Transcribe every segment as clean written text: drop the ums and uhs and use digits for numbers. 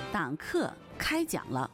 党课开讲了。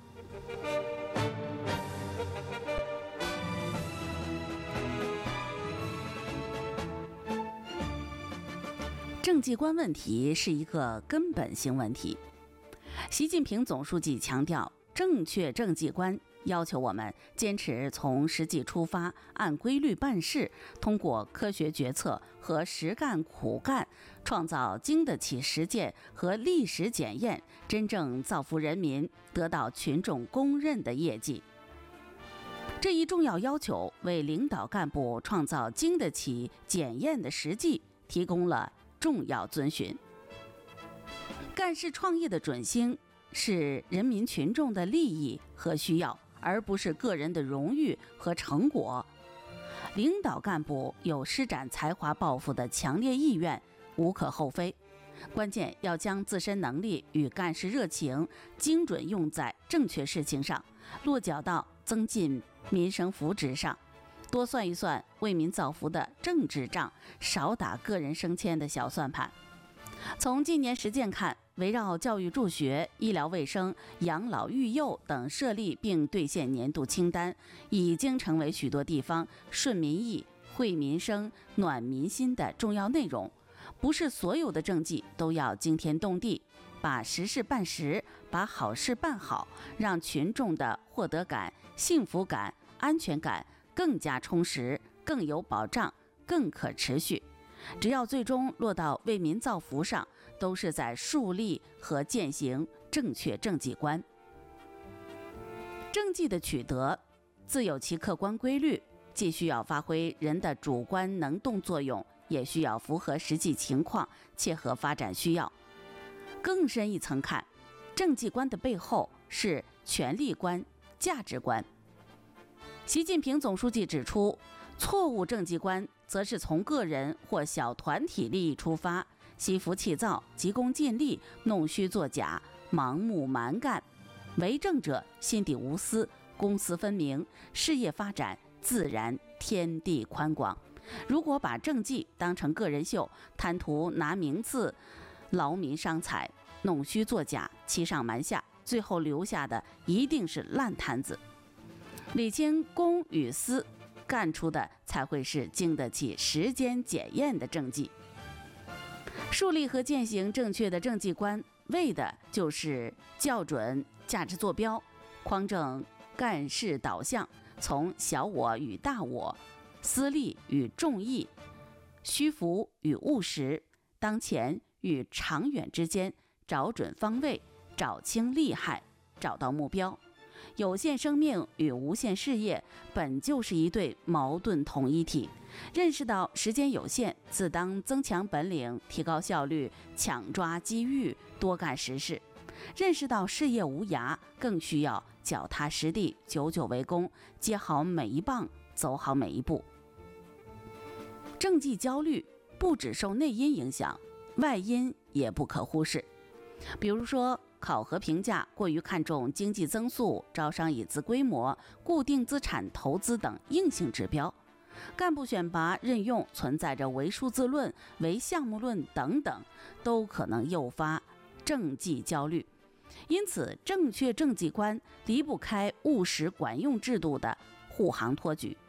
政绩观问题是一个根本性问题。习近平总书记强调，正确政绩观要求我们坚持从实际出发，按规律办事，通过科学决策和实干苦干，创造经得起实践和历史检验，真正造福人民，得到群众公认的业绩。这一重要要求为领导干部创造经得起检验的实际提供了重要遵循。干事创业的准星是人民群众的利益和需要，而不是个人的荣誉和成果。领导干部有施展才华抱负的强烈意愿，无可厚非。关键要将自身能力与干事热情精准用在正确事情上，落脚到增进民生福祉上，多算一算为民造福的政治账，少打个人升迁的小算盘。从今年实践看，围绕教育助学、医疗卫生、养老育幼等设立并兑现年度清单，已经成为许多地方顺民意、惠民生、暖民心的重要内容。不是所有的政绩都要惊天动地，把实事办实，把好事办好，让群众的获得感、幸福感、安全感更加充实、更有保障、更可持续。只要最终落到为民造福上，都是在树立和践行正确政绩观。政绩的取得自有其客观规律，既需要发挥人的主观能动作用，也需要符合实际情况，切合发展需要。更深一层看，政绩观的背后是权力观、价值观。习近平总书记指出，错误政绩观则是从个人或小团体利益出发，心浮气躁、急功近利、弄虚作假、盲目蛮干。为政者心底无私，公私分明，事业发展自然天地宽广。如果把政绩当成个人秀，贪图拿名次，劳民伤财，弄虚作假，欺上瞒下，最后留下的一定是烂摊子。理清公与私，干出的才会是经得起时间检验的政绩。树立和践行正确的政绩观，为的就是校准价值坐标，匡正干事导向，从小我与大我、私利与众义、虚浮与务实、当前与长远之间找准方位，找清利害，找到目标。有限生命与无限事业本就是一对矛盾统一体，认识到时间有限，自当增强本领，提高效率，抢抓机遇，多干实事。认识到事业无涯，更需要脚踏实地，久久为功，接好每一棒，走好每一步。政绩焦虑不只受内因影响，外因也不可忽视。比如说，考核评价过于看重经济增速、招商引资规模、固定资产投资等硬性指标，干部选拔任用存在着唯数字论、唯项目论等等，都可能诱发政绩焦虑。因此，正确政绩观离不开务实管用制度的护航托举。